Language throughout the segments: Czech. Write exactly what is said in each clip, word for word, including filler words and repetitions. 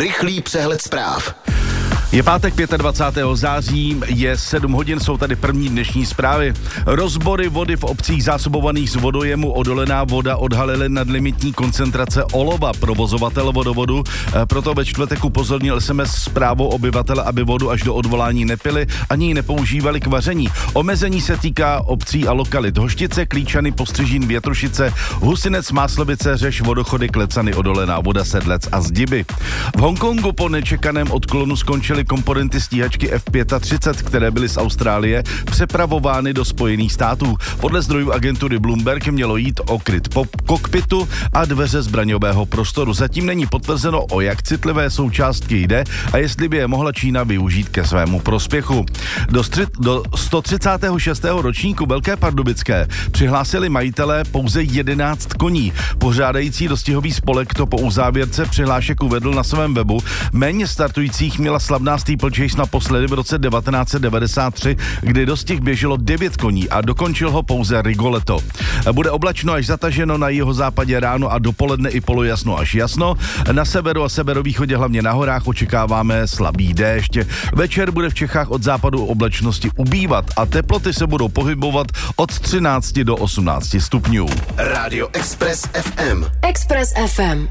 Rychlý přehled zpráv. Je pátek dvacátého pátého září, je sedm hodin, jsou tady první dnešní zprávy. Rozbory vody v obcích zásobovaných z vodojemu Odolená voda odhalily nadlimitní koncentrace olova. Provozovatel vodovodu proto ve čtvrtek upozornil es em es zprávou obyvatele, aby vodu až do odvolání nepili ani ji nepoužívali k vaření. Omezení se týká obcí a lokalit Hoštice, Klíčany, Postřižín, Větrušice, Husinec, Máslovice, Řeš, Vodochody, Klecany, Odolená voda, Sedlec a Zdiby. V Hongkongu po nečekaném odklonu skončily komponenty stíhačky ef třicet pět, které byly z Austrálie přepravovány do Spojených států. Podle zdrojů agentury Bloomberg mělo jít o kryt po kokpitu a dveře zbraňového prostoru. Zatím není potvrzeno, o jak citlivé součástky jde a jestli by je mohla Čína využít ke svému prospěchu. Do, stři- do sto třicátého šestého ročníku Velké Pardubické přihlásili majitelé pouze jedenáct koní. Pořádající dostihový spolek to po uzávěrce přihlášek uvedl na svém webu. Méně startujících měla slavná Steeplechase naposledy v roce devatenáct set devadesát tři, kdy dostih běželo devět koní a dokončil ho pouze Rigoletto. Bude oblačno až zataženo, na jihozápadě ráno a dopoledne i polojasno až jasno. Na severu a severovýchodě, hlavně na horách, očekáváme slabý déšť. Večer bude v Čechách od západu oblačnosti ubývat a teploty se budou pohybovat od třinácti do osmnácti stupňů. Radio Express ef em. Express ef em.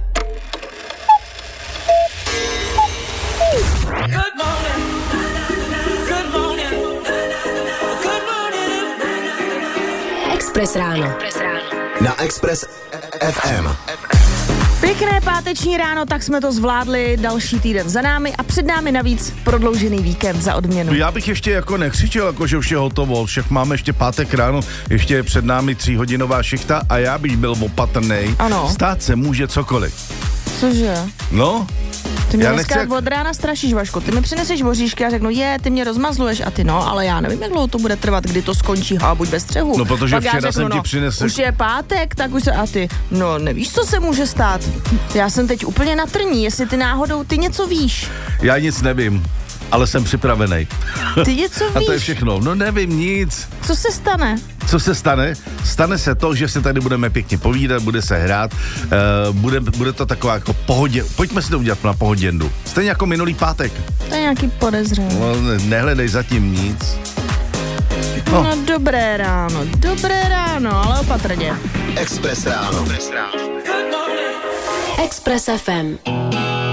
Good morning. Good morning. Good morning. Express ráno. Na Express ef em. Pěkné páteční ráno, tak jsme to zvládli, další týden za námi a před námi navíc prodloužený víkend za odměnu. Já bych ještě jako nekřičel, jako že už je hotovo, však máme ještě pátek ráno, ještě je před námi tříhodinová šichta a já bych byl opatrnej. Ano. Stát se může cokoliv. Cože? No? Ty mě Já dneska nechci... od rána strašíš, Vašku. Ty mi přineseš voříšky a řeknu, je, ty mě rozmazluješ a ty no, ale já nevím, jak dlouho to bude trvat, kdy to skončí, ha, buď bez střehu. No, protože Pak já včera řeknu, jsem ti no, přinesl- už je pátek, tak už se, a ty, no nevíš, co se může stát. Já jsem teď úplně na trní, jestli ty náhodou, ty něco víš. Já nic nevím, ale jsem připravený. Ty něco víš. A to je všechno. No nevím nic. Co se stane? Co se stane? Stane se to, že se tady budeme pěkně povídat, bude se hrát, uh, bude, bude to taková jako pohodě. Pojďme si to udělat na pohoděndu. Stejně jako minulý pátek. To je nějaký podezření. No, ne, nehledej zatím nic. No. no dobré ráno, dobré ráno, ale opatrně. Express ráno. Express ef em.